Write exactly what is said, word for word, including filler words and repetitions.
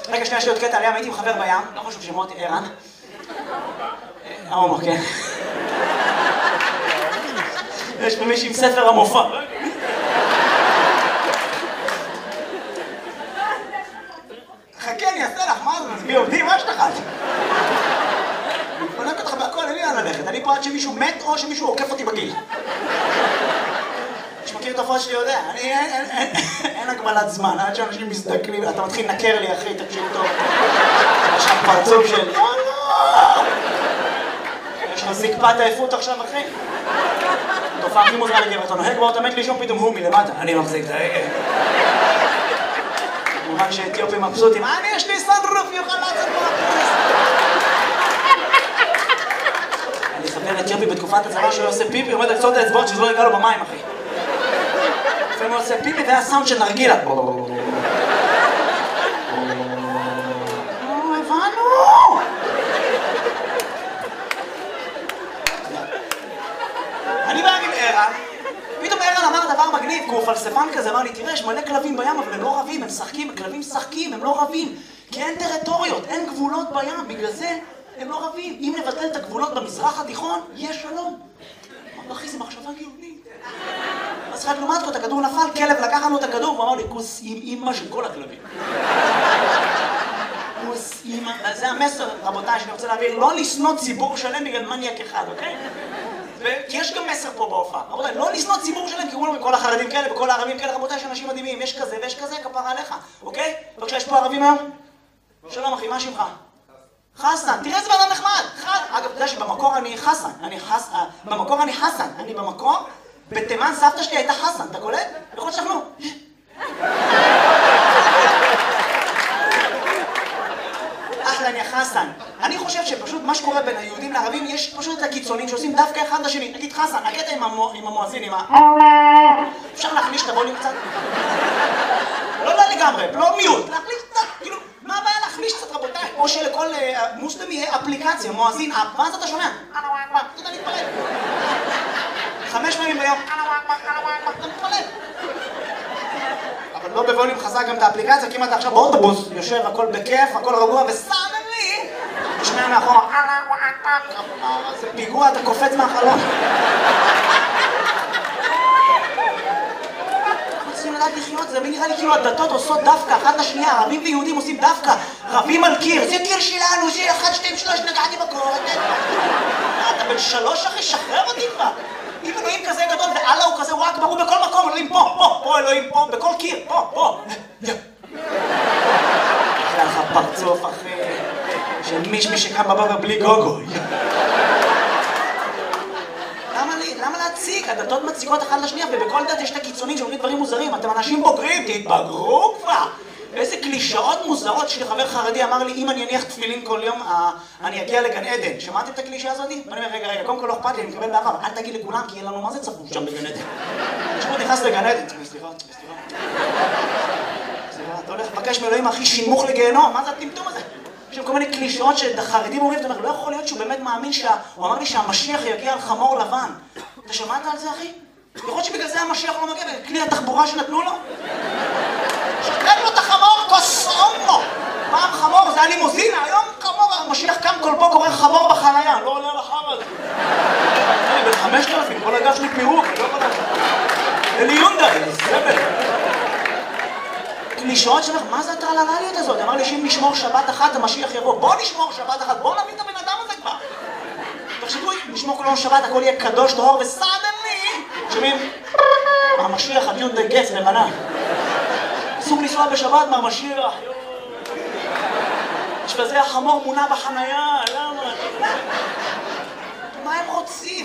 רגע, שנייה, יש לי עוד קטע עליהם, הייתי עם חבר בים, לא חשוב שמות, ערן. ההומו, כן. יש פה מישהי עם ספר המופע. חכה, אני אעשה לך, מה זה? מסביר אותי? מה יש לך? אני חונק אותך בהכל, אין לי לאן ללכת. אני פה עד שמישהו מת או שמישהו עוקף אותי בגיל. שמכיר את הפרט שלי יודע, אני אין הגבלת זמן, עד שאנשים מסתכלים, אתה מתחיל לנקר לי אחי, תקשיב טוב. יש לך פרצוף של... יש לך זקפת עייפות עכשיו אחי? תופעה הכי מוזרה לגבר, אתה נוהג בו, אתה מת לישון פתאום הוא מלמטה. אני מחזיק את ההגה. כמובן שאתיופים מבסוטים, אני יש לי סנרוף, יוכל לעשות פה הפרס. אני חבר אתיופי בתקופת הצבא שהוא עושה פיפי, עומד על קצות האצבעות שזה לא יגע לו במים אחי. לפעמים הוא עושה פיפי והיה סאונד של נרגילה. הבנו! אני בא עם ערן, פתאום ערן אמר דבר מגניב, כי הוא פלספן כזה, אמר לי, תראה, יש מלא כלבים בים, אבל הם לא רבים, הם משחקים, כלבים משחקים, הם לא רבים, כי אין טריטוריות, אין גבולות בים, בגלל זה הם לא רבים. אם נבטל את הגבולות במזרח התיכון, יש שלום. אמר, אחי, זה מחשבה גאונית. אז חייב לומד פה, את הכדור נפל, כלב לקח לנו את הכדור, והוא אמר לי, כוס עם אימא של כל הכלבים. כוס אימא, זה המסר, רבותיי, שאני רוצה להעביר, לא לשנוא ציבור שלם בגלל מניאק אחד, אוקיי? כי יש גם מסר פה בהופעה, רבותיי, לא לשנוא ציבור שלם, כי אומרים כל החרדים כאלה וכל הערבים כאלה, רבותיי, יש אנשים מדהימים, יש כזה ויש כזה, כפרה עליך, אוקיי? בבקשה, יש פה ערבים היום? שלום אחי, מה שמך? חסן, תראה איזה בן אדם נחמד! אגב, אתה יודע שבמקור אני חסן, אני חסן, במקור אני חסן, אני במקור, בתימן סבתא שלי הייתה חסן, אתה קולט? יכול שכנו. אחלה, אני חסן. אני חושב שפשוט מה שקורה בין היהודים לערבים, יש פשוט את הקיצונים שעושים דווקא אחד לשני. נגיד חסן, הקטע עם המואזין, עם ה... אפשר להחליש את הווליום קצת? לא, לא לגמרי, לא מיוט, להחליש קצת, כאילו, מה הבעיה להחליש קצת רבותיי? או שלכל מוסלמי יהיה אפליקציה, מואזין, אפ, מה זה אתה שומע? אתה יודע להתפלל. חמש פעמים ביום, אתה מתפלל. אבל לא בווליום חזק גם את האפליקציה, כי אם אתה עכשיו באוטובוס, יושב, הכל בכיף, הכל רגוע, וסאנלי, תשמע מאחורה, זה פיגוע, אתה קופץ מהחלון. אנחנו צריכים לדעת לחיות, זה נראה לי כאילו הדתות עושות דווקא, אחת לשנייה, ערבים ויהודים עושים דווקא, רבים על קיר, זה קיר שלנו, זה אחד, שתיים, שלוש, נגעתי בקור, אתה בן שלוש אחי, שחרר אותי כבר. אם אלוהים כזה גדול ואללה הוא כזה, הוא רק ברור בכל מקום, אלוהים פה, פה, פה אלוהים פה, בכל קיר, פה, פה. אחלה לך פרצוף אחי, של מישמי שקם בבוקר בלי גוגו. למה להציג? הדתות מציקות אחת לשנייה, ובכל דת יש את הקיצונים שאומרים דברים מוזרים. אתם אנשים בוגרים, תתבגרו כבר. איזה קלישאות מוזרות. שלי חבר חרדי אמר לי, אם אני אניח תפילין כל יום, אני אגיע לגן עדן. שמעתם את הקלישה הזאת? ואני אומר, רגע, רגע, קודם כל לא אכפת לי, אני מקבל בעבר. אל תגיד לכולם, כי אין לנו מה זה צפוף שם בגן עדן. כשהוא נכנס לגן עדן, סליחה, סליחה. סליחה, אתה הולך לבקש מאלוהים הכי שימוך לגיהנום, מה זה הטמטום הזה? יש כל מיני קלישאות שהחרדים אומרים, אתה אומר, לא יכול להיות שהוא באמת מאמין שה... הוא אמר לי שהמשיח יגיע על חמור לבן. אתה שמעת על זה, אחי? יכול להיות שבגלל זה המשיח לא מגיע, בכלי התחבורה שנתנו לו? שתן לו את החמור, כוסום לו! פעם חמור, זה היה לימוזינה, היום חמור, המשיח קם כל בוקר, קורא חמור בחנייה, לא עולה על החם הזה. אני בן חמשת אלפים, כל הגב שלי פירוק, אני לא יכול לדעת. אלי יונדה, אלי סבל. קלישאות שלך, מה זה הטרללליות הזאת? אמר לי שאם נשמור שבת אחת, המשיח יבוא. בוא נשמור שבת אחת, בוא נביא את הבן אדם הזה כבר. תחשבו, נשמור כל יום שבת, הכל יהיה קדוש, טהור וסדני. שומעים? המשיח, הדיון די גס, לבנה. אסור לנסוע בשבת מהמשיח. יש בזה החמור מונע בחנייה, למה? מה הם רוצים?